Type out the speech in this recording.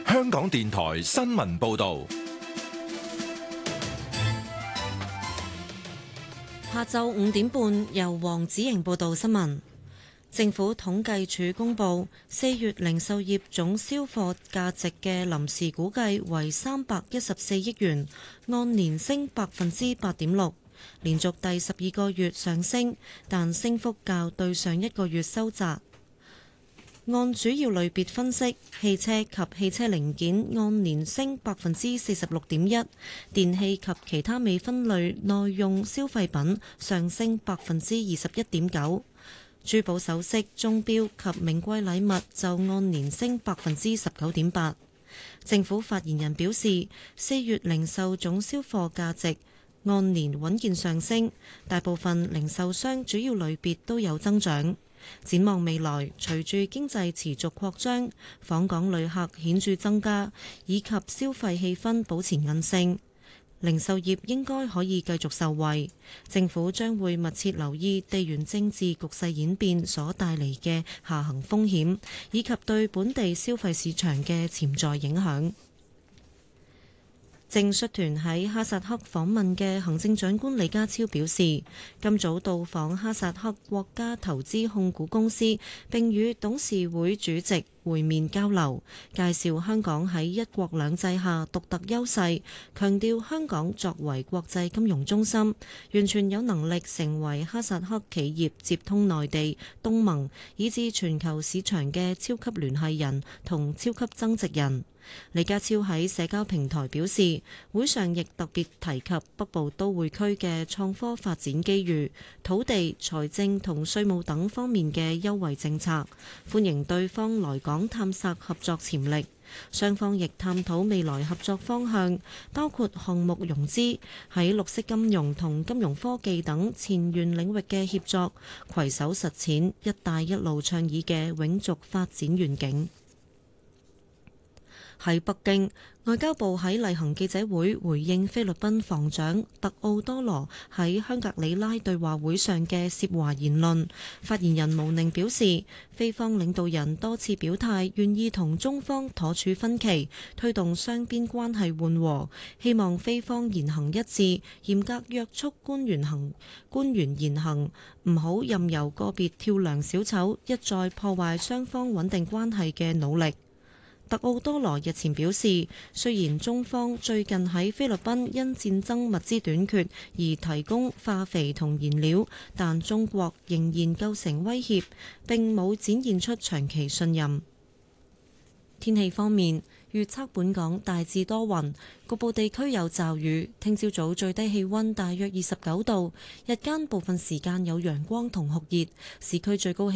香港電台新聞報道。 下晝5點半，由黃子瑩報道新聞。政府統計處公布4月零售業總銷貨價值嘅臨時估計為314億元，按年升8.6%，連續第12個月上升，但升幅較對上一個月收窄。按主要類別分析，汽車及汽車零件按年升46.1%，電器及其他未分類耐用消費品上升21.9%，珠寶首飾、鐘錶及名貴禮物就按年升19.8%。政府發言人表示，4月零售總銷貨價值按年穩健上升，大部分零售商主要類別都有增長。展望未來，隨住經濟持續擴張，訪港旅客顯著增加，以及消費氣氛保持韌性，零售業應該可以繼續受惠。政府將會密切留意地緣政治局勢演變所帶嚟嘅下行風險，以及對本地消費市場嘅潛在影響。正率團喺哈薩克訪問嘅行政長官李家超表示，今早到訪哈薩克國家投資控股公司，並與董事會主席會面交流，介紹香港喺一國兩制下獨特優勢，強調香港作為國際金融中心，完全有能力成為哈薩克企業接通內地、東盟以至全球市場嘅超級聯繫人同超級增值人。李家超喺社交平台表示，會上亦特別提及北部都會區嘅創科發展機遇、土地、財政同稅務等方面嘅優惠政策，歡迎對方來港探索合作潛力。雙方亦探討未來合作方向，包括項目融資、喺綠色金融同金融科技等前沿領域嘅協作，攜手實踐「一帶一路」倡議嘅永續發展願景。喺北京，外交部喺例行記者會回應菲律賓防長特奧多羅喺香格里拉對話會上嘅涉華言論。發言人毛寧表示，菲方領導人多次表態願意同中方妥處分歧，推動雙邊關係緩和，希望菲方言行一致，嚴格約束官員言行，唔好任由個別跳梁小丑一再破壞雙方穩定關係嘅努力。特奧多羅日前表示，雖然中方最近喺菲律賓因戰爭物資短缺而提供化肥同燃料，但中國仍然構成威脅，並冇展現出長期信任。天氣方面，預測本港大致多雲，局部地區有驟雨。聽朝早最低氣溫大約29度，日間部分時間有陽光同酷熱，市區最高氣